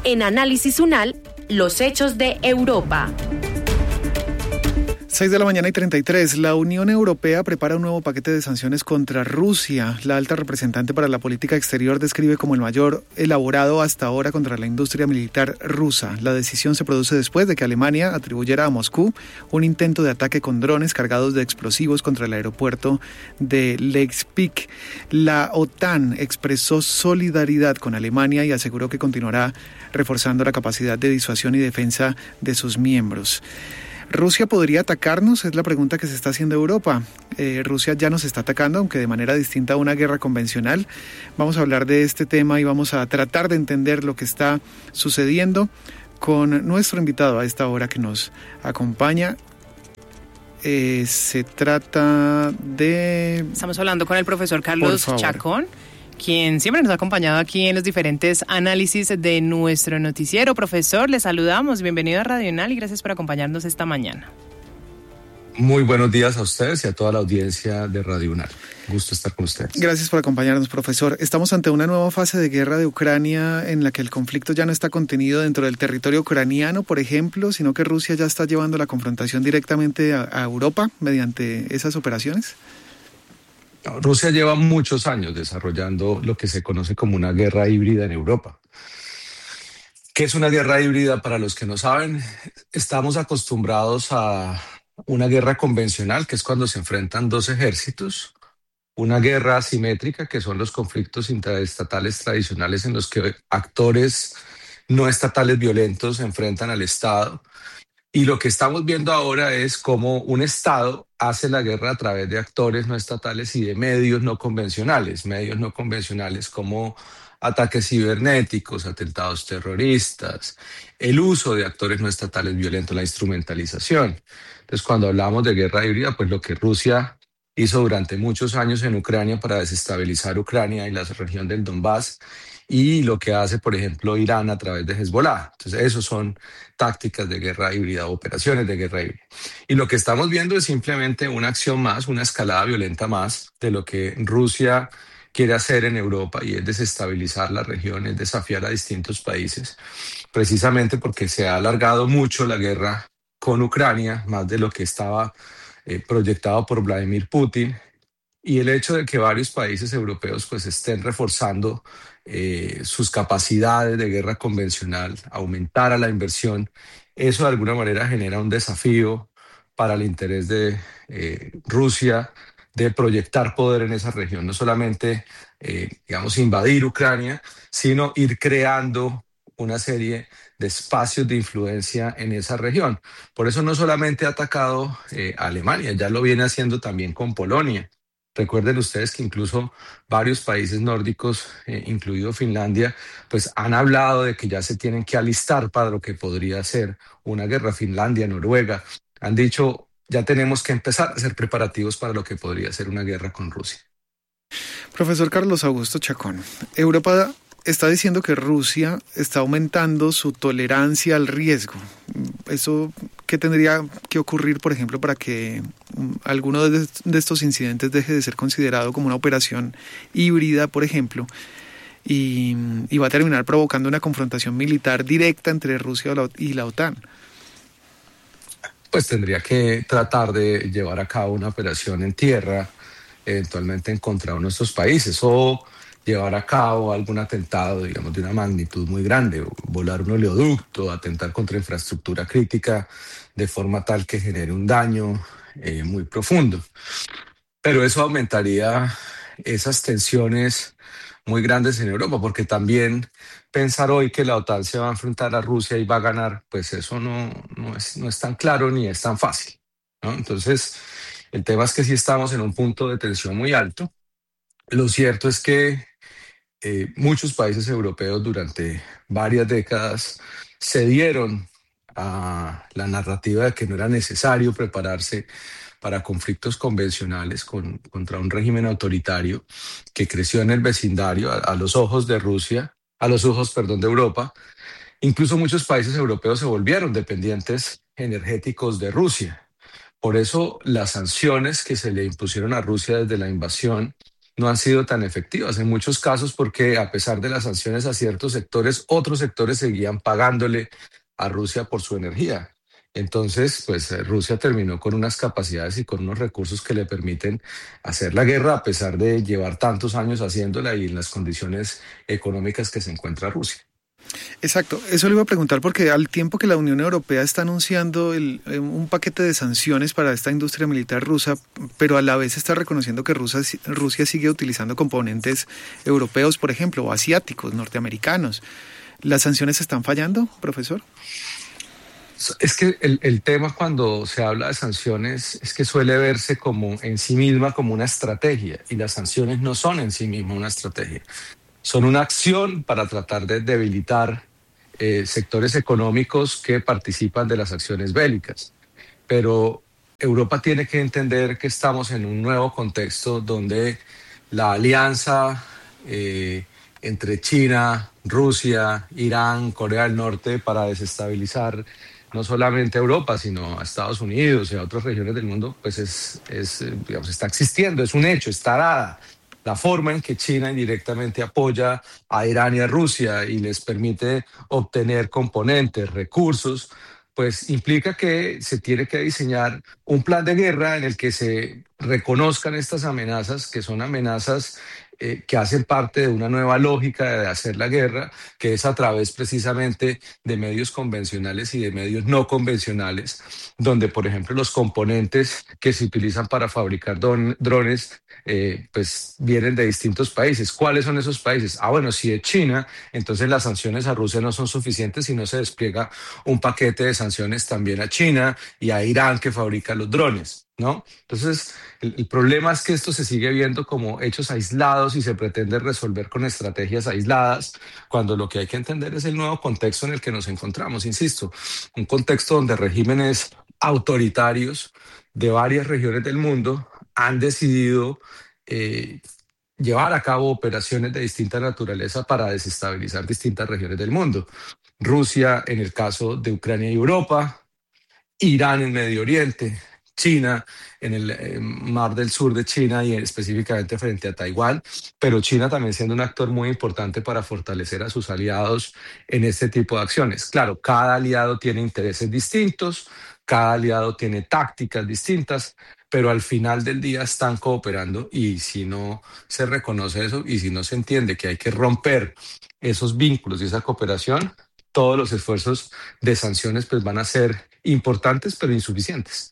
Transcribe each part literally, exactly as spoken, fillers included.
En Análisis UNAL, los hechos de Europa. seis de la mañana y treinta y tres. La Unión Europea prepara un nuevo paquete de sanciones contra Rusia. La alta representante para la política exterior describe como el mayor elaborado hasta ahora contra la industria militar rusa. La decisión se produce después de que Alemania atribuyera a Moscú un intento de ataque con drones cargados de explosivos contra el aeropuerto de Leipzig. La OTAN expresó solidaridad con Alemania y aseguró que continuará reforzando la capacidad de disuasión y defensa de sus miembros. ¿Rusia podría atacarnos? Es la pregunta que se está haciendo Europa. Eh, Rusia ya nos está atacando, aunque de manera distinta a una guerra convencional. Vamos a hablar de este tema y vamos a tratar de entender lo que está sucediendo con nuestro invitado a esta hora que nos acompaña. Eh, se trata de... Estamos hablando con el profesor Carlos Chacón, quien siempre nos ha acompañado aquí en los diferentes análisis de nuestro noticiero. Profesor, le saludamos, bienvenido a Radio UNAL y gracias por acompañarnos esta mañana. Muy buenos días a ustedes y a toda la audiencia de Radio UNAL. Gusto estar con ustedes. Gracias por acompañarnos, profesor. Estamos ante una nueva fase de guerra de Ucrania en la que el conflicto ya no está contenido dentro del territorio ucraniano, por ejemplo, sino que Rusia ya está llevando la confrontación directamente a, a Europa mediante esas operaciones. Rusia lleva muchos años desarrollando lo que se conoce como una guerra híbrida en Europa. ¿Qué es una guerra híbrida? Para los que no saben, estamos acostumbrados a una guerra convencional, que es cuando se enfrentan dos ejércitos, una guerra asimétrica, que son los conflictos intraestatales tradicionales en los que actores no estatales violentos se enfrentan al Estado. Y lo que estamos viendo ahora es cómo un Estado hace la guerra a través de actores no estatales y de medios no convencionales, medios no convencionales como ataques cibernéticos, atentados terroristas, el uso de actores no estatales violentos, la instrumentalización. Entonces, cuando hablamos de guerra híbrida, pues lo que Rusia hizo durante muchos años en Ucrania para desestabilizar Ucrania y la región del Donbass, y lo que hace, por ejemplo, Irán a través de Hezbollah. Entonces, esos son tácticas de guerra híbrida, operaciones de guerra híbrida. Y lo que estamos viendo es simplemente una acción más, una escalada violenta más de lo que Rusia quiere hacer en Europa, y es desestabilizar la región, es desafiar a distintos países, precisamente porque se ha alargado mucho la guerra con Ucrania, más de lo que estaba eh, proyectado por Vladimir Putin. Y el hecho de que varios países europeos pues estén reforzando eh, sus capacidades de guerra convencional, aumentar a la inversión, eso de alguna manera genera un desafío para el interés de eh, Rusia de proyectar poder en esa región, no solamente, eh, digamos, invadir Ucrania, sino ir creando una serie de espacios de influencia en esa región. Por eso no solamente ha atacado eh, a Alemania, ya lo viene haciendo también con Polonia. Recuerden ustedes que incluso varios países nórdicos, eh, incluido Finlandia, pues han hablado de que ya se tienen que alistar para lo que podría ser una guerra. Finlandia, Noruega, han dicho ya tenemos que empezar a hacer preparativos para lo que podría ser una guerra con Rusia. Profesor Carlos Augusto Chacón, Europa está diciendo que Rusia está aumentando su tolerancia al riesgo. ¿Eso qué tendría que ocurrir, por ejemplo, para que alguno de estos incidentes deje de ser considerado como una operación híbrida, por ejemplo, y, y va a terminar provocando una confrontación militar directa entre Rusia y la OTAN? Pues tendría que tratar de llevar a cabo una operación en tierra, eventualmente en contra de nuestros países, o llevar a cabo algún atentado, digamos, de una magnitud muy grande, volar un oleoducto, atentar contra infraestructura crítica de forma tal que genere un daño eh, muy profundo. Pero eso aumentaría esas tensiones muy grandes en Europa, porque también pensar hoy que la OTAN se va a enfrentar a Rusia y va a ganar, pues eso no, no, es, no es tan claro ni es tan fácil, ¿no? Entonces, el tema es que sí estamos en un punto de tensión muy alto. Lo cierto es que Eh, muchos países europeos durante varias décadas cedieron a la narrativa de que no era necesario prepararse para conflictos convencionales con, contra un régimen autoritario que creció en el vecindario a, a los ojos de Rusia, a los ojos, perdón, de Europa. Incluso muchos países europeos se volvieron dependientes energéticos de Rusia. Por eso las sanciones que se le impusieron a Rusia desde la invasión no han sido tan efectivas en muchos casos porque a pesar de las sanciones a ciertos sectores, otros sectores seguían pagándole a Rusia por su energía. Entonces, pues Rusia terminó con unas capacidades y con unos recursos que le permiten hacer la guerra a pesar de llevar tantos años haciéndola y en las condiciones económicas que se encuentra Rusia. Exacto, eso le iba a preguntar porque al tiempo que la Unión Europea está anunciando el, un paquete de sanciones para esta industria militar rusa, pero a la vez está reconociendo que Rusia, Rusia sigue utilizando componentes europeos, por ejemplo, o asiáticos, norteamericanos. ¿Las sanciones están fallando, profesor? Es que el, el tema cuando se habla de sanciones es que suele verse como en sí misma como una estrategia, y las sanciones no son en sí misma una estrategia. Son una acción para tratar de debilitar eh, sectores económicos que participan de las acciones bélicas. Pero Europa tiene que entender que estamos en un nuevo contexto donde la alianza eh, entre China, Rusia, Irán, Corea del Norte para desestabilizar no solamente a Europa, sino a Estados Unidos y a otras regiones del mundo, pues es, es, digamos, está existiendo, es un hecho, está dada. La forma en que China indirectamente apoya a Irán y a Rusia y les permite obtener componentes, recursos, pues implica que se tiene que diseñar un plan de guerra en el que se reconozcan estas amenazas, que son amenazas eh, que hacen parte de una nueva lógica de hacer la guerra, que es a través precisamente de medios convencionales y de medios no convencionales, donde, por ejemplo, los componentes que se utilizan para fabricar don, drones Eh, pues vienen de distintos países. ¿Cuáles son esos países? Ah, bueno, si es China, entonces las sanciones a Rusia no son suficientes y no se despliega un paquete de sanciones también a China y a Irán que fabrica los drones, ¿no? Entonces, el, el problema es que esto se sigue viendo como hechos aislados y se pretende resolver con estrategias aisladas, cuando lo que hay que entender es el nuevo contexto en el que nos encontramos, insisto, un contexto donde regímenes autoritarios de varias regiones del mundo han decidido eh, llevar a cabo operaciones de distinta naturaleza para desestabilizar distintas regiones del mundo. Rusia en el caso de Ucrania y Europa, Irán en Medio Oriente, China en el eh, Mar del Sur de China y específicamente frente a Taiwán, pero China también siendo un actor muy importante para fortalecer a sus aliados en este tipo de acciones. Claro, cada aliado tiene intereses distintos, cada aliado tiene tácticas distintas, pero al final del día están cooperando, y si no se reconoce eso y si no se entiende que hay que romper esos vínculos y esa cooperación, todos los esfuerzos de sanciones pues van a ser importantes pero insuficientes.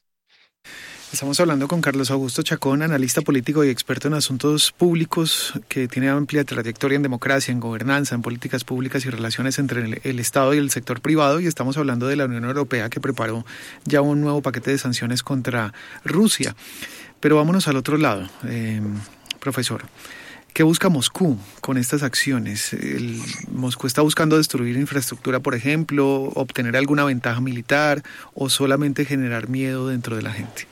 Estamos hablando con Carlos Augusto Chacón, analista político y experto en asuntos públicos, que tiene amplia trayectoria en democracia, en gobernanza, en políticas públicas y relaciones entre el, el Estado y el sector privado, y estamos hablando de la Unión Europea, que preparó ya un nuevo paquete de sanciones contra Rusia. Pero vámonos al otro lado, eh, profesor. ¿Qué busca Moscú con estas acciones? El, ¿Moscú está buscando destruir infraestructura, por ejemplo, obtener alguna ventaja militar o solamente generar miedo dentro de la gente?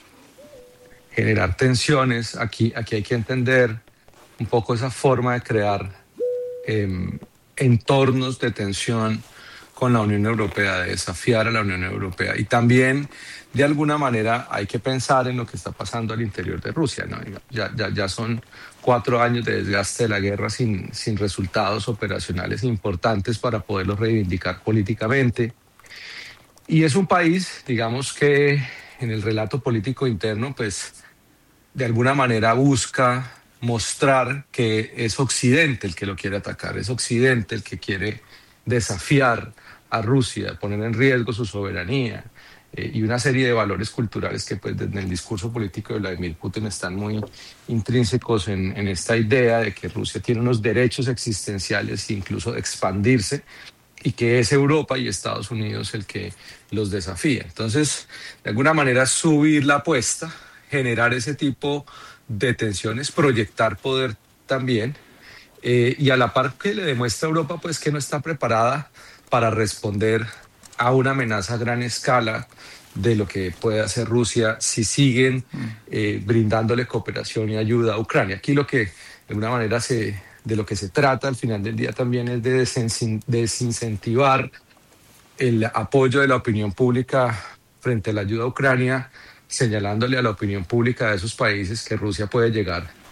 Generar tensiones. Aquí, aquí hay que entender un poco esa forma de crear eh, entornos de tensión con la Unión Europea, de desafiar a la Unión Europea. Y también, de alguna manera, hay que pensar en lo que está pasando al interior de Rusia, ¿no? Ya, ya, ya son cuatro años de desgaste de la guerra sin, sin resultados operacionales importantes para poderlos reivindicar políticamente. Y es un país, digamos, que en el relato político interno, pues, de alguna manera busca mostrar que es Occidente el que lo quiere atacar, es Occidente el que quiere desafiar a Rusia, poner en riesgo su soberanía eh, y una serie de valores culturales que pues desde el discurso político de Vladimir Putin están muy intrínsecos en, en esta idea de que Rusia tiene unos derechos existenciales e incluso de expandirse, y que es Europa y Estados Unidos el que los desafía. Entonces, de alguna manera, subir la apuesta, generar ese tipo de tensiones, proyectar poder también, eh, y a la par que le demuestra a Europa pues que no está preparada para responder a una amenaza a gran escala de lo que puede hacer Rusia si siguen eh, brindándole cooperación y ayuda a Ucrania. Aquí lo que de alguna manera se, de lo que se trata al final del día también es de desincentivar el apoyo de la opinión pública frente a la ayuda a Ucrania, señalándole a la opinión pública de esos países que Rusia puede llegar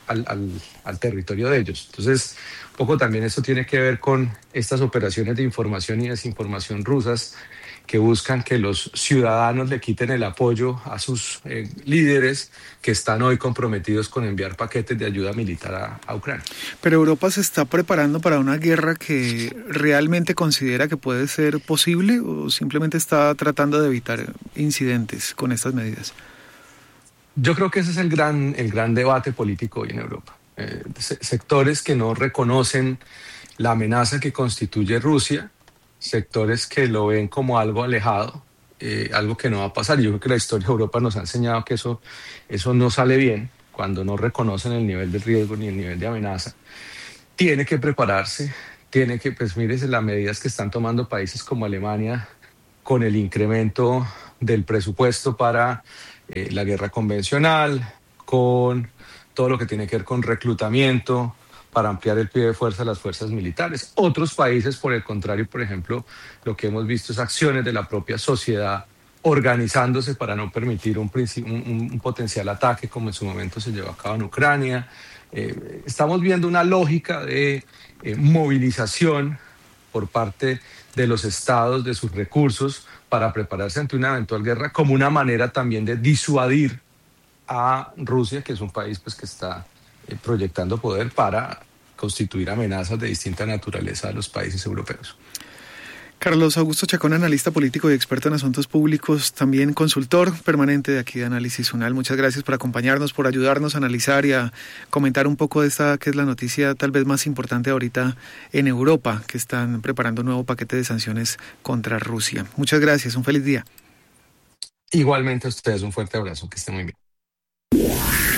al, al, al territorio de ellos. Entonces, un poco también esto tiene que ver con estas operaciones de información y desinformación rusas que buscan que los ciudadanos le quiten el apoyo a sus eh, líderes que están hoy comprometidos con enviar paquetes de ayuda militar a, a Ucrania. Pero Europa se está preparando para una guerra que realmente considera que puede ser posible, o simplemente está tratando de evitar incidentes con estas medidas. Yo creo que ese es el gran, el gran debate político hoy en Europa. Eh, se, sectores que no reconocen la amenaza que constituye Rusia, sectores que lo ven como algo alejado, eh, algo que no va a pasar. Yo creo que la historia de Europa nos ha enseñado que eso, eso no sale bien cuando no reconocen el nivel de riesgo ni el nivel de amenaza. Tiene que prepararse, tiene que, pues mírese las medidas que están tomando países como Alemania con el incremento del presupuesto para eh, la guerra convencional, con todo lo que tiene que ver con reclutamiento, para ampliar el pie de fuerza de las fuerzas militares. Otros países, por el contrario, por ejemplo, lo que hemos visto es acciones de la propia sociedad organizándose para no permitir un, un, un potencial ataque como en su momento se llevó a cabo en Ucrania. Eh, estamos viendo una lógica de eh, movilización por parte de los estados de sus recursos para prepararse ante una eventual guerra, como una manera también de disuadir a Rusia, que es un país pues, que está eh, proyectando poder para constituir amenazas de distinta naturaleza a los países europeos. Carlos Augusto Chacón, analista político y experto en asuntos públicos, también consultor permanente de aquí de Análisis UNAL. Muchas gracias por acompañarnos, por ayudarnos a analizar y a comentar un poco de esta que es la noticia tal vez más importante ahorita en Europa, que están preparando un nuevo paquete de sanciones contra Rusia. Muchas gracias, un feliz día. Igualmente a ustedes, un fuerte abrazo, que estén muy bien.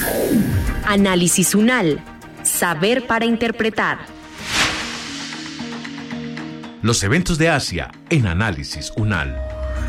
Análisis UNAL. Saber para interpretar. Los eventos de Asia en Análisis UNAL.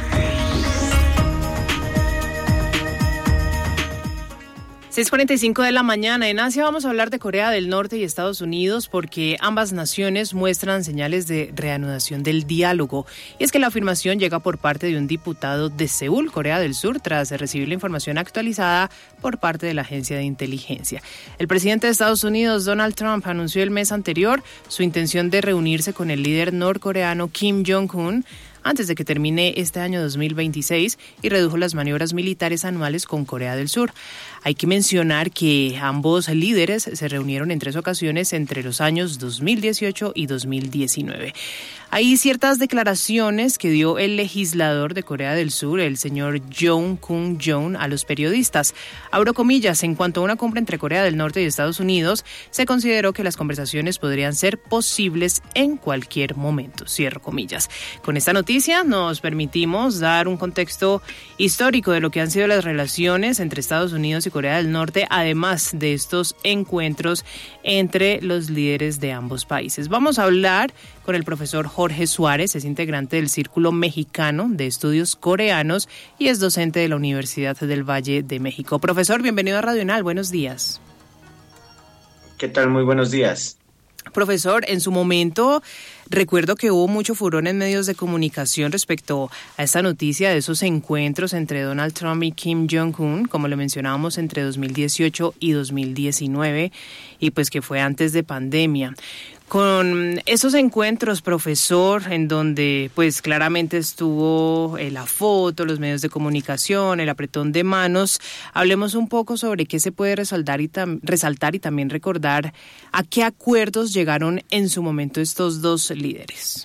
seis cuarenta y cinco de la mañana. En Asia vamos a hablar de Corea del Norte y Estados Unidos porque ambas naciones muestran señales de reanudación del diálogo. Y es que la afirmación llega por parte de un diputado de Seúl, Corea del Sur, tras recibir la información actualizada por parte de la agencia de inteligencia. El presidente de Estados Unidos, Donald Trump, anunció el mes anterior su intención de reunirse con el líder norcoreano Kim Jong-un antes de que termine este año dos mil veintiséis y redujo las maniobras militares anuales con Corea del Sur. Hay que mencionar que ambos líderes se reunieron en tres ocasiones entre los años dos mil dieciocho y dos mil diecinueve. Hay ciertas declaraciones que dio el legislador de Corea del Sur, el señor Jong Kung-jong, a los periodistas. Abro comillas, en cuanto a una compra entre Corea del Norte y Estados Unidos, se consideró que las conversaciones podrían ser posibles en cualquier momento. Cierro comillas. Con esta noticia nos permitimos dar un contexto histórico de lo que han sido las relaciones entre Estados Unidos y Corea del Norte, además de estos encuentros entre los líderes de ambos países. Vamos a hablar con el profesor Jorge Suárez, es integrante del Círculo Mexicano de Estudios Coreanos y es docente de la Universidad del Valle de México. Profesor, bienvenido a Radio UNAL, buenos días. ¿Qué tal? Muy buenos días. Profesor, en su momento recuerdo que hubo mucho furor en medios de comunicación respecto a esta noticia de esos encuentros entre Donald Trump y Kim Jong-un, como lo mencionábamos, entre dos mil dieciocho y dos mil diecinueve, y pues que fue antes de pandemia. Con esos encuentros, profesor, en donde pues claramente estuvo eh, la foto, los medios de comunicación, el apretón de manos, hablemos un poco sobre qué se puede resaltar y, tam- resaltar y también recordar a qué acuerdos llegaron en su momento estos dos líderes.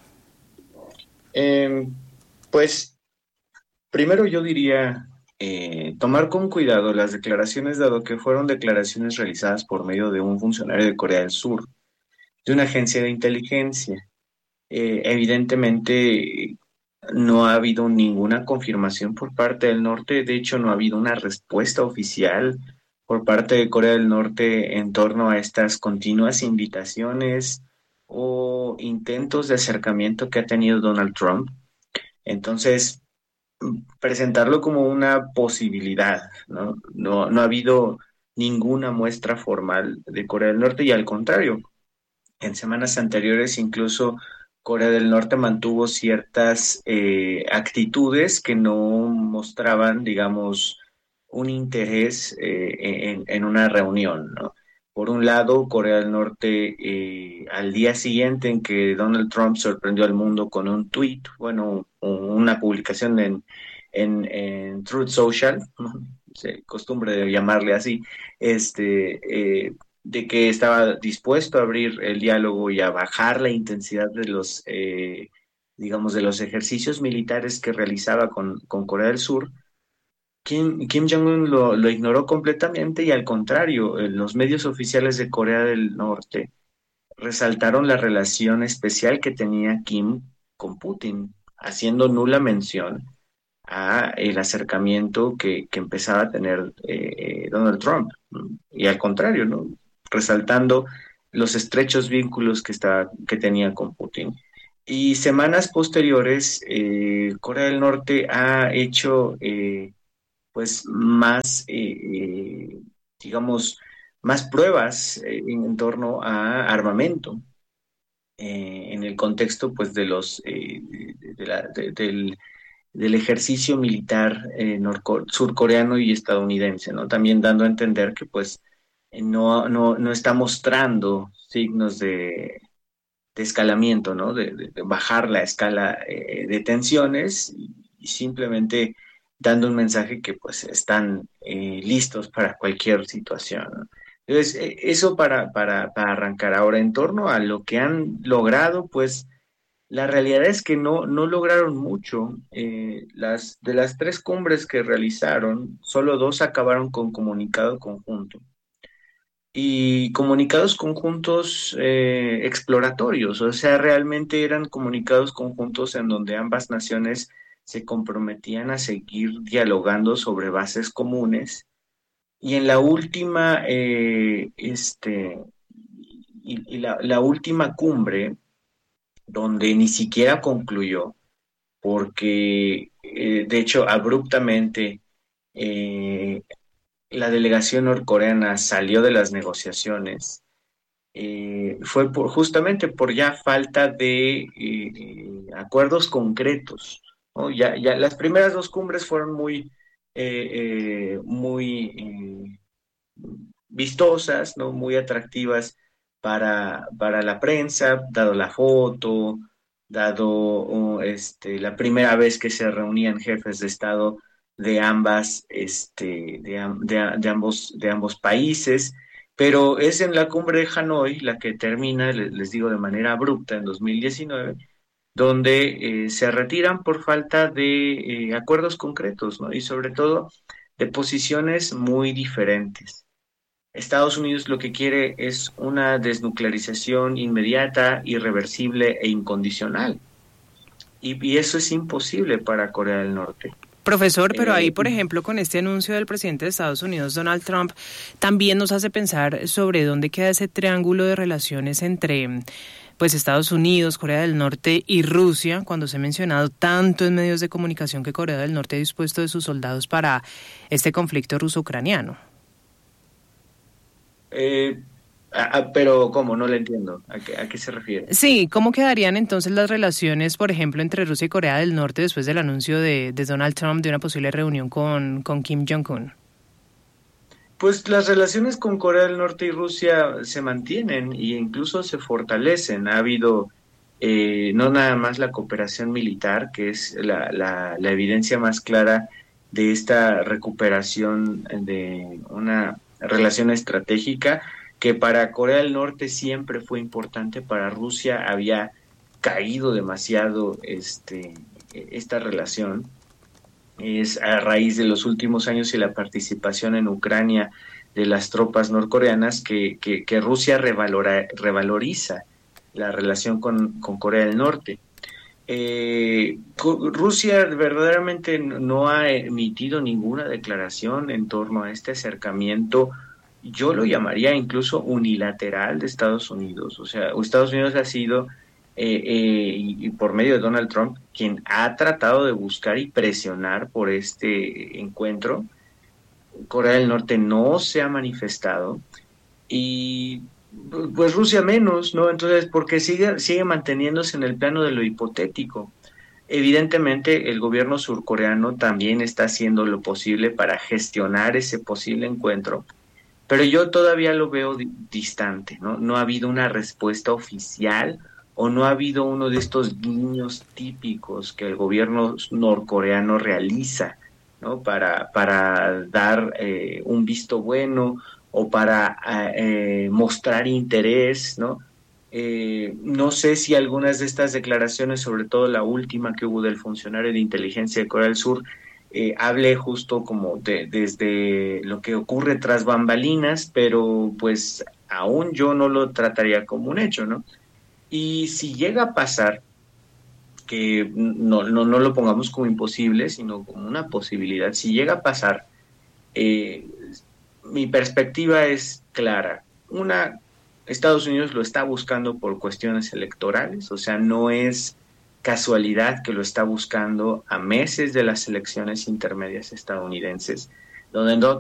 Eh, pues, primero yo diría eh, tomar con cuidado las declaraciones, dado que fueron declaraciones realizadas por medio de un funcionario de Corea del Sur, de una agencia de inteligencia. Eh, evidentemente no ha habido ninguna confirmación por parte del norte, de hecho no ha habido una respuesta oficial por parte de Corea del Norte en torno a estas continuas invitaciones o intentos de acercamiento que ha tenido Donald Trump. Entonces, presentarlo como una posibilidad, ¿no? No, no ha habido ninguna muestra formal de Corea del Norte y al contrario, en semanas anteriores incluso Corea del Norte mantuvo ciertas eh, actitudes que no mostraban, digamos, un interés eh, en, en una reunión, ¿no? Por un lado, Corea del Norte, eh, al día siguiente en que Donald Trump sorprendió al mundo con un tweet, bueno, una publicación en, en, en Truth Social, ¿no? Se costumbre de llamarle así, este, eh, de que estaba dispuesto a abrir el diálogo y a bajar la intensidad de los, eh, digamos, de los ejercicios militares que realizaba con, con Corea del Sur. Kim, Kim Jong-un lo, lo ignoró completamente y al contrario, eh, los medios oficiales de Corea del Norte resaltaron la relación especial que tenía Kim con Putin, haciendo nula mención a el acercamiento que, que empezaba a tener eh, Donald Trump. ¿No? Y al contrario, ¿no? Resaltando los estrechos vínculos que, estaba, que tenía con Putin. Y semanas posteriores, eh, Corea del Norte ha hecho... Eh, pues más, eh, digamos, más pruebas eh, en torno a armamento, eh, en el contexto pues de los eh, de, de la, de, del, del ejercicio militar eh, norco, surcoreano y estadounidense, ¿no? También dando a entender que pues no, no, no está mostrando signos de, de escalamiento, ¿no? De, de, de bajar la escala eh, de tensiones y, y simplemente dando un mensaje que pues están eh, listos para cualquier situación, ¿no? Entonces, eh, eso para, para, para arrancar. Ahora, en torno a lo que han logrado, pues la realidad es que no, no lograron mucho. Eh, las, de las tres cumbres que realizaron, solo dos acabaron con comunicado conjunto. Y comunicados conjuntos eh, exploratorios, o sea, realmente eran comunicados conjuntos en donde ambas naciones se comprometían a seguir dialogando sobre bases comunes. Y en la última, eh, este, y, y la, la última cumbre, donde ni siquiera concluyó, porque eh, de hecho abruptamente eh, la delegación norcoreana salió de las negociaciones, eh, fue por, justamente por ya falta de eh, acuerdos concretos, ¿no? Ya, ya las primeras dos cumbres fueron muy, eh, eh, muy eh, vistosas, ¿no? Muy atractivas para, para la prensa, dado la foto, dado uh, este, la primera vez que se reunían jefes de Estado de ambas, este, de, de, de ambos, de ambos países, pero es en la cumbre de Hanoi, la que termina, les, les digo, de manera abrupta en dos mil diecinueve, donde eh, se retiran por falta de eh, acuerdos concretos, ¿no? Y sobre todo de posiciones muy diferentes. Estados Unidos lo que quiere es una desnuclearización inmediata, irreversible e incondicional. Y, y eso es imposible para Corea del Norte. Profesor, pero ahí, por ejemplo, con este anuncio del presidente de Estados Unidos, Donald Trump, también nos hace pensar sobre dónde queda ese triángulo de relaciones entre pues Estados Unidos, Corea del Norte y Rusia, cuando se ha mencionado tanto en medios de comunicación que Corea del Norte ha dispuesto de sus soldados para este conflicto ruso-ucraniano. Eh, a, a, pero, ¿cómo? No le entiendo. ¿A qué, a qué se refiere? Sí, ¿cómo quedarían entonces las relaciones, por ejemplo, entre Rusia y Corea del Norte después del anuncio de, de Donald Trump de una posible reunión con, con Kim Jong-un? Pues las relaciones con Corea del Norte y Rusia se mantienen e incluso se fortalecen. Ha habido eh, no nada más la cooperación militar, que es la, la, la evidencia más clara de esta recuperación de una relación estratégica que para Corea del Norte siempre fue importante, para Rusia había caído demasiado este, esta relación. Es a raíz de los últimos años y la participación en Ucrania de las tropas norcoreanas que, que, que Rusia revalora, revaloriza la relación con, con Corea del Norte. Eh, Rusia verdaderamente no ha emitido ninguna declaración en torno a este acercamiento, yo lo llamaría incluso unilateral de Estados Unidos. O sea, Estados Unidos ha sido, eh, eh, y, y por medio de Donald Trump, quien ha tratado de buscar y presionar por este encuentro. Corea del Norte no se ha manifestado y pues Rusia menos, ¿no? Entonces, porque sigue, sigue manteniéndose en el plano de lo hipotético. Evidentemente, el gobierno surcoreano también está haciendo lo posible para gestionar ese posible encuentro, pero yo todavía lo veo di- distante, ¿no? No ha habido una respuesta oficial o no ha habido uno de estos guiños típicos que el gobierno norcoreano realiza, ¿no? Para, para dar eh, un visto bueno o para eh, mostrar interés, ¿no? Eh, no sé si algunas de estas declaraciones, sobre todo la última que hubo del funcionario de inteligencia de Corea del Sur, eh, hable justo como de, desde lo que ocurre tras bambalinas, pero pues aún yo no lo trataría como un hecho, ¿no? Y si llega a pasar, que no, no, no lo pongamos como imposible, sino como una posibilidad, si llega a pasar, eh, mi perspectiva es clara. Una, Estados Unidos lo está buscando por cuestiones electorales, o sea, no es casualidad que lo está buscando a meses de las elecciones intermedias estadounidenses, donde no